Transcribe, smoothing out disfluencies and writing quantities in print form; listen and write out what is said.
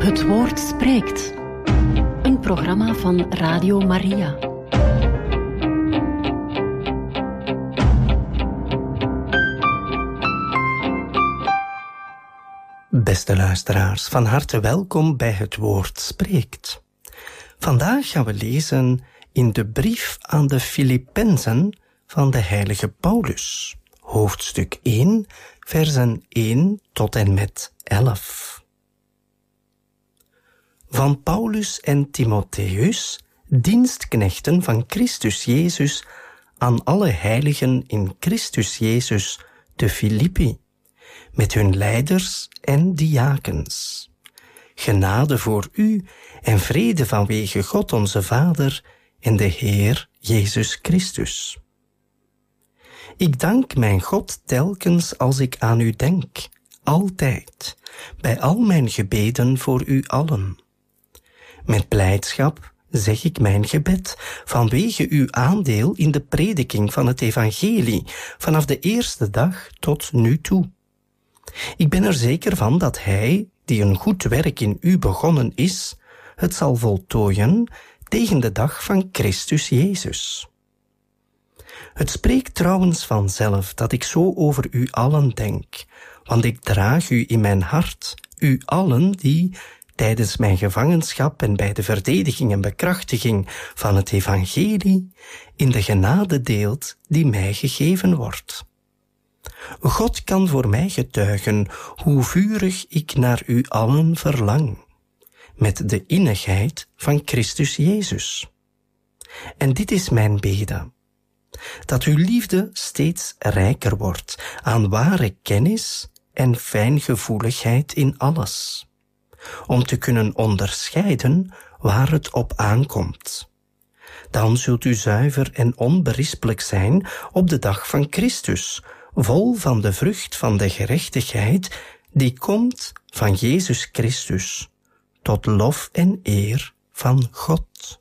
Het Woord spreekt. Een programma van Radio Maria. Beste luisteraars, van harte welkom bij Het Woord spreekt. Vandaag gaan we lezen in de brief aan de Filippenzen van de heilige Paulus, hoofdstuk 1, versen 1 tot en met 11. Van Paulus en Timotheus, dienstknechten van Christus Jezus, aan alle heiligen in Christus Jezus te Filippi, met hun leiders en diakens. Genade voor u en vrede vanwege God onze Vader en de Heer Jezus Christus. Ik dank mijn God telkens als ik aan u denk, altijd, bij al mijn gebeden voor u allen. Met blijdschap zeg ik mijn gebed vanwege uw aandeel in de prediking van het evangelie vanaf de eerste dag tot nu toe. Ik ben er zeker van dat hij, die een goed werk in u begonnen is, het zal voltooien tegen de dag van Christus Jezus. Het spreekt trouwens vanzelf dat ik zo over u allen denk, want ik draag u in mijn hart, u allen die tijdens mijn gevangenschap en bij de verdediging en bekrachtiging van het evangelie in de genade deelt die mij gegeven wordt. God kan voor mij getuigen hoe vurig ik naar u allen verlang, met de innigheid van Christus Jezus. En dit is mijn bede, dat uw liefde steeds rijker wordt aan ware kennis en fijngevoeligheid in alles, om te kunnen onderscheiden waar het op aankomt. Dan zult u zuiver en onberispelijk zijn op de dag van Christus, vol van de vrucht van de gerechtigheid die komt van Jezus Christus, tot lof en eer van God.